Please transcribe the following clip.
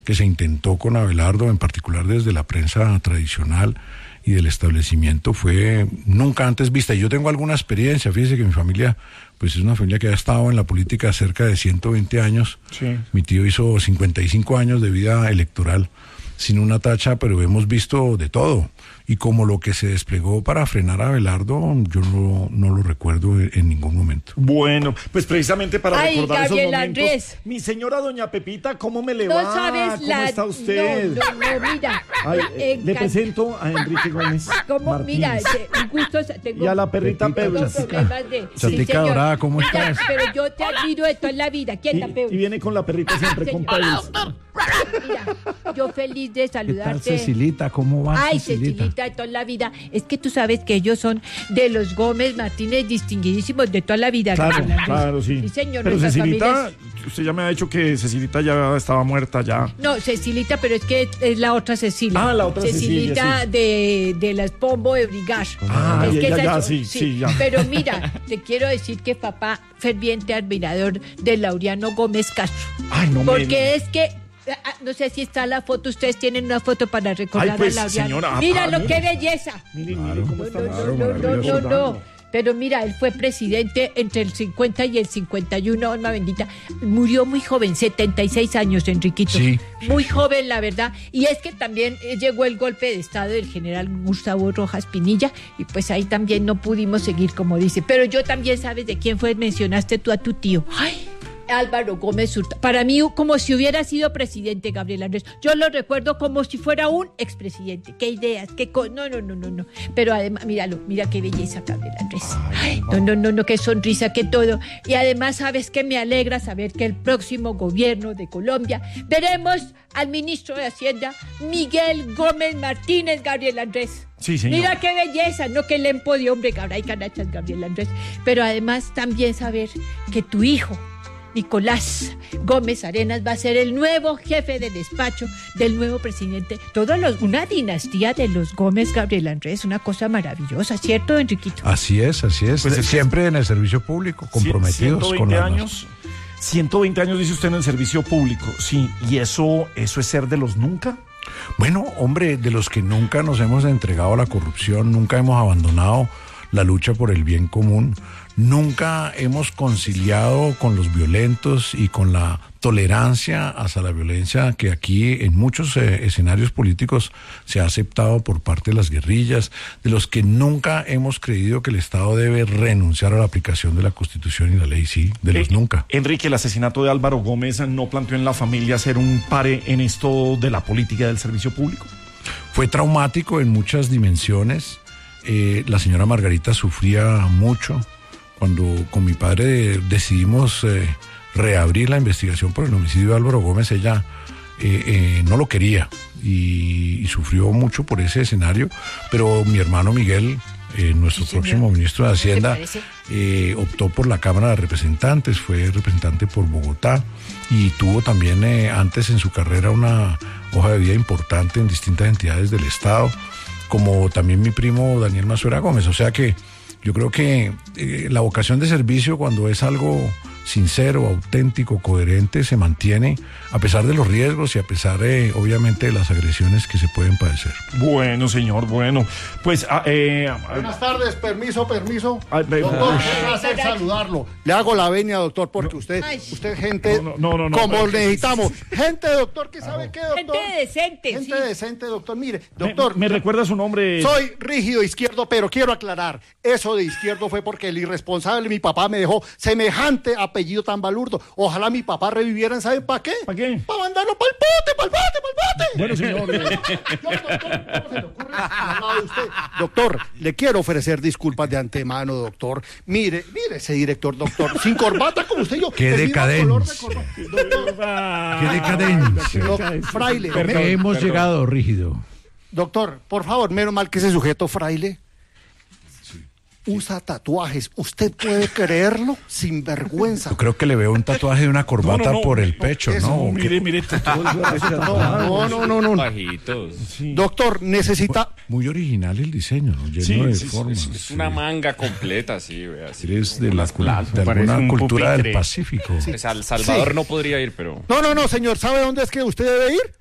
que se intentó con Abelardo, en particular desde la prensa tradicional y del establecimiento, fue nunca antes vista. Y yo tengo alguna experiencia, fíjese que mi familia, pues es una familia que ha estado en la política cerca de 120 años. Sí. Mi tío hizo 55 años de vida electoral sin una tacha, pero hemos visto de todo. Y como lo que se desplegó para frenar a Abelardo, yo no lo recuerdo en ningún momento. Bueno, pues precisamente para recordar Gabriel esos momentos. Andrés. Mi señora doña Pepita, ¿cómo me le va? No sabes ¿Cómo la... está usted? No, mira. Le presento a Enrique Gómez ¿Cómo? Mira, Martínez. un gusto. Tengo Y a la perrita tengo Peula. problemas de... Chatica dorada, ¿cómo Mira, estás? pero yo te admiro de toda la vida. ¿Quién es Peula? Y viene con la perrita siempre, con Peula. Mira, yo feliz de ¿Qué tal, saludarte. Cecilita? ¿Cómo va, Ay, Cecilita? Cecilita de toda la vida. Es que tú sabes que ellos son de los Gómez Martínez distinguidísimos de toda la vida. Claro, Gabriel Andrés. claro, sí. Sí, señor. Pero nuestras Cecilita, familias- usted ya me ha dicho que Cecilita ya estaba muerta ya. No, Cecilita, pero es que es la otra Cecilia. Ah, la otra Cecilita, Cecilia, de las Pombo de Brigage. Ah, es y que ella esa- ya, sí, ya. Pero mira, te quiero decir que papá, ferviente admirador de Laureano Gómez Castro. Ay, no me... Porque es que, no sé si está la foto, ustedes tienen una foto para recordar Ay, pues, a Laureano. señora, Mira mire. qué belleza. Mire cómo está. No. Pero mira, él fue presidente entre el 50 y el 51, alma bendita. Murió muy joven, 76 años, Enriquito. Sí. Muy joven, la verdad. Y es que también llegó el golpe de estado del general Gustavo Rojas Pinilla y pues ahí también no pudimos seguir, como dice. Pero yo también, ¿sabes de quién fue? Mencionaste tú a tu tío. Ay, Álvaro Gómez Hurtado. Para mí, como si hubiera sido presidente, Gabriel Andrés. Yo lo recuerdo como si fuera un expresidente. Qué ideas, no. Pero además, míralo, mira qué belleza, Gabriel Andrés. Ay, no, qué sonrisa, qué todo. Y además, ¿sabes qué? Me alegra saber que el próximo gobierno de Colombia veremos al ministro de Hacienda, Miguel Gómez Martínez, Gabriel Andrés. Sí, señor. Mira qué belleza, no qué lempo de hombre, cabra y canachas, Gabriel Andrés. Pero además también saber que tu hijo, Nicolás Gómez Arenas, va a ser el nuevo jefe de despacho del nuevo presidente. Una dinastía de los Gómez, Gabriel Andrés, una cosa maravillosa, ¿cierto, Enriquito? Así es. Pues Siempre en el servicio público, comprometidos 120 con las años. 120 años dice usted en el servicio público, sí, y eso es ser de los nunca. Bueno, hombre, de los que nunca nos hemos entregado a la corrupción, nunca hemos abandonado la lucha por el bien común, nunca hemos conciliado con los violentos y con la tolerancia hacia la violencia que aquí en muchos escenarios políticos se ha aceptado por parte de las guerrillas, de los que nunca hemos creído que el Estado debe renunciar a la aplicación de la Constitución y la ley, sí, de los nunca. Enrique, el asesinato de Álvaro Gómez no planteó en la familia hacer un pare en esto de la política del servicio público. Fue traumático en muchas dimensiones. La señora Margarita sufría mucho. Cuando con mi padre decidimos reabrir la investigación por el homicidio de Álvaro Gómez, ella no lo quería y sufrió mucho por ese escenario, pero mi hermano Miguel, nuestro próximo ministro de Hacienda, optó por la Cámara de Representantes, fue representante por Bogotá y tuvo también antes en su carrera una hoja de vida importante en distintas entidades del Estado, como también mi primo Daniel Mazuera Gómez. O sea que yo creo que la vocación de servicio, cuando es algo sincero, auténtico, coherente, se mantiene a pesar de los riesgos y a pesar, obviamente, de las agresiones que se pueden padecer. Bueno, señor, bueno. Pues... Buenas tardes, permiso. Ay, Doctor, qué placer saludarlo. Le hago la venia, doctor, porque usted gente No, como necesitamos. Gente, doctor, que sabe qué, doctor. Gente decente. Gente sí. decente, doctor. Mire, doctor. ¿Me recuerda su nombre? Soy rígido izquierdo, pero quiero aclarar. Eso de izquierdo fue porque el irresponsable, mi papá, me dejó semejante apellido tan balurdo. Ojalá mi papá reviviera, ¿saben para qué? ¿Para qué? Para mandarlo para el bote. Bueno, señor. Doctor, ¿cómo se le ocurre al lado de usted? Doctor, le quiero ofrecer disculpas de antemano, doctor. Mire ese director, doctor, sin corbata como usted y yo. ¡Qué el mismo color de decadencia! corbata. ¡Qué decadencia! Fraile, ¿Qué hemos llegado, Rígido? doctor, por favor, menos mal que ese sujeto fraile. usa tatuajes. ¿Usted puede creerlo? Sin vergüenza. Yo creo que le veo un tatuaje de una corbata por el pecho, eso, ¿no? ¿O qué? Mire, todo No. Bajitos. Doctor, necesita... Muy original el diseño, ¿no? Lleno Sí, de sí, formas. Es una manga completa, sí, vea. Sí. Eres de, de parece alguna un cultura del pupitre. Pacífico. Pues al Salvador no podría ir, pero... No, señor. ¿Sabe dónde es que usted debe ir?